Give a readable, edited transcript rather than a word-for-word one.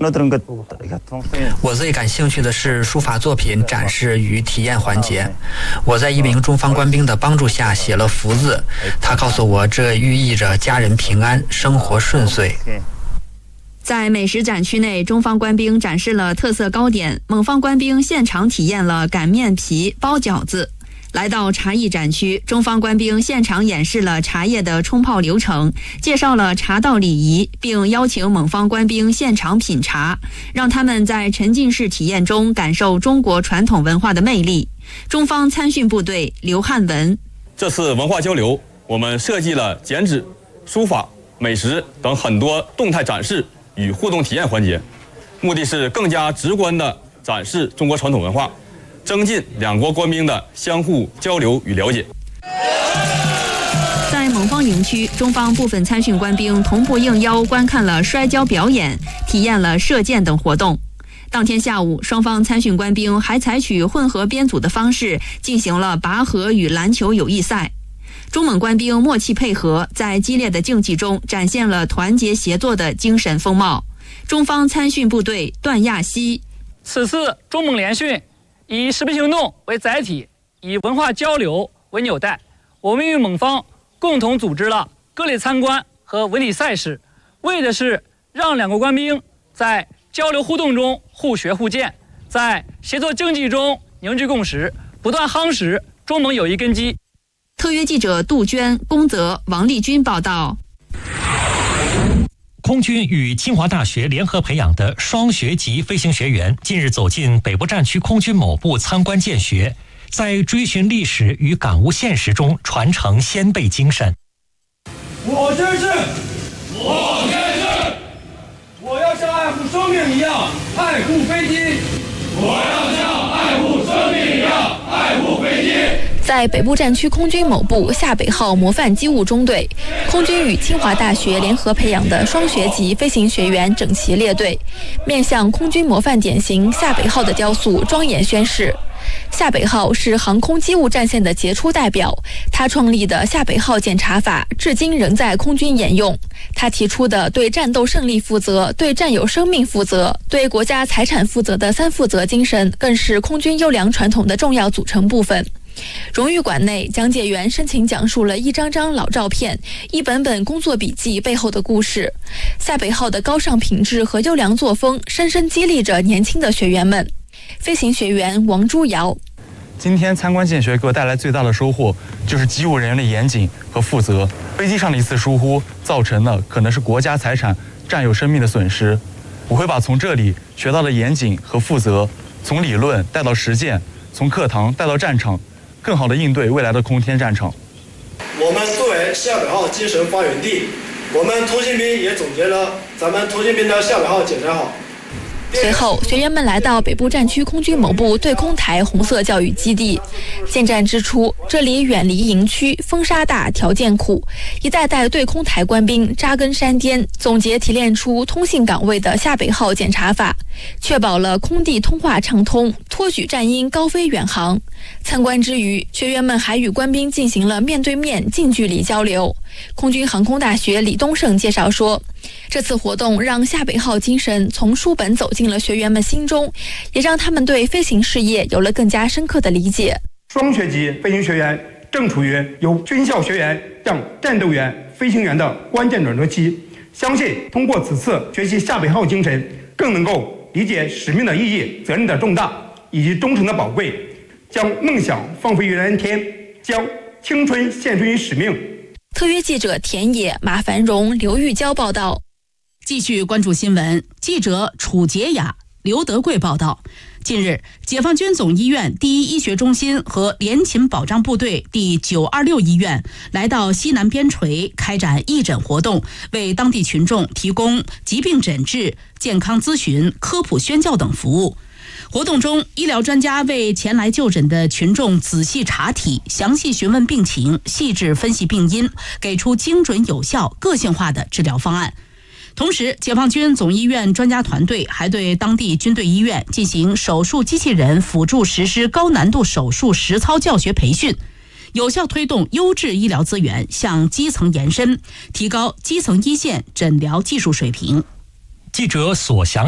我最感兴趣的是书法作品展示与体验环节。我在一名中方官兵的帮助下写了福字，他告诉我这寓意着家人平安，生活顺遂。 在美食展区内，中方官兵展示了特色糕点，蒙方官兵现场体验了擀面皮、包饺子。来到茶艺展区，中方官兵现场演示了茶叶的冲泡流程，介绍了茶道礼仪，并邀请蒙方官兵现场品茶，让他们在沉浸式体验中感受中国传统文化的魅力。中方参训部队刘汉文： 这次文化交流，我们设计了剪纸、书法、美食等很多动态展示与互动体验环节，目的是更加直观地展示中国传统文化，增进两国官兵的相互交流与了解。 在蒙方营区，中方部分参训官兵同步应邀观看了摔跤表演，体验了射箭等活动。当天下午，双方参训官兵还采取混合编组的方式进行了拔河与篮球友谊赛。中蒙官兵默契配合，在激烈的竞技中展现了团结协作的精神风貌。中方参训部队段亚西： 此次中蒙联训以实兵行动为载体，以文化交流为纽带，我们与蒙方共同组织了各类参观和文体赛事，为的是让两国官兵在交流互动中互学互鉴，在协作竞技中凝聚共识，不断夯实中蒙友谊根基。 特约记者杜鹃、龚泽、王立军报道。 空军与清华大学联合培养的双学级飞行学员近日走进北部战区空军某部参观见学，在追寻历史与感悟现实中传承先辈精神。 我宣誓，我宣誓，我要像爱护生命一样爱护飞机，我要像爱护生命一样爱护飞机。 在北部战区空军某部下北号模范机务中队，空军与清华大学联合培养的双学级飞行学员整齐列队，面向空军模范典型下北号的雕塑庄严宣誓。下北号是航空机务战线的杰出代表，他创立的下北号检查法至今仍在空军沿用。他提出的对战斗胜利负责、对战友生命负责、对国家财产负责的三负责精神，更是空军优良传统的重要组成部分。荣誉馆内，讲解员深情讲述了一张张老照片、一本本工作笔记背后的故事。下北号的高尚品质和优良作风，深深激励着年轻的学员们。飞行学员王朱瑶： 今天参观见学给我带来最大的收获，就是机务人员的严谨和负责。飞机上的一次疏忽，造成的可能是国家财产、战友生命的损失。我会把从这里学到的严谨和负责，从理论带到实践，从课堂带到战场，更好地应对未来的空天战场。 我们作为下北号精神发源地，我们通信兵也总结了咱们通信兵的下北号检查好。 随后，学员们来到北部战区空军某部对空台红色教育基地。建站之初，这里远离营区，风沙大，条件苦，一代代对空台官兵扎根山巅，总结提炼出通信岗位的下北号检查法，确保了空地通话畅通，托举战鹰高飞远航。参观之余，学员们还与官兵进行了面对面近距离交流。空军航空大学李东胜介绍说，这次活动让下北号精神从书本走进了学员们心中，也让他们对飞行事业有了更加深刻的理解。 双学级飞行学员正处于由军校学员向战斗员、飞行员的关键转折期，相信通过此次学习下北号精神，更能够理解使命的意义、责任的重大以及忠诚的宝贵，将梦想放飞于蓝天，将青春献身于使命。 特约记者田野、马繁荣、刘玉娇报道。 继续关注新闻，记者楚洁雅、刘德贵报道。近日，解放军总医院第一医学中心和联勤保障部队第926医院来到西南边陲开展义诊活动，为当地群众提供疾病诊治、健康咨询、科普宣教等服务。活动中，医疗专家为前来就诊的群众仔细查体，详细询问病情，细致分析病因，给出精准有效、个性化的治疗方案。同时，解放军总医院专家团队还对当地军队医院进行手术机器人辅助实施高难度手术实操教学培训，有效推动优质医疗资源向基层延伸，提高基层一线诊疗技术水平。 记者所详